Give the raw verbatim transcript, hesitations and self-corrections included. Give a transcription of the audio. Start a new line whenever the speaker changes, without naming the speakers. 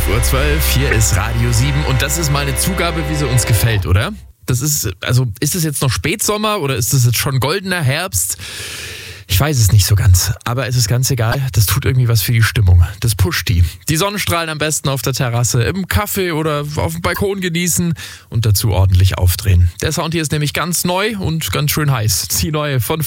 Uhr zwölf, hier ist Radio sieben und das ist mal eine Zugabe, wie sie uns gefällt, oder? Das ist, also ist es jetzt noch Spätsommer oder ist es jetzt schon goldener Herbst? Ich weiß es nicht so ganz, aber es ist ganz egal. Das tut irgendwie was für die Stimmung. Das pusht die. Die Sonnenstrahlen am besten auf der Terrasse, im Café oder auf dem Balkon genießen und dazu ordentlich aufdrehen. Der Sound hier ist nämlich ganz neu und ganz schön heiß. Die neue von